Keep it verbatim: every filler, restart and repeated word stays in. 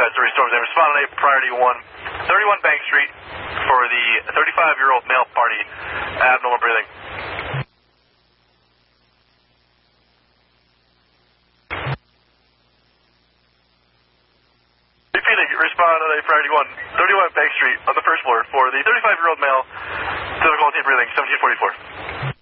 Dispatch three Storms, and respond on a priority one, thirty-one Bank Street for the thirty-five-year-old male party, abnormal breathing. Repeating, respond on a priority one, thirty-one Bank Street on the first floor for the thirty-five-year-old male, difficulty breathing, seventeen forty-four.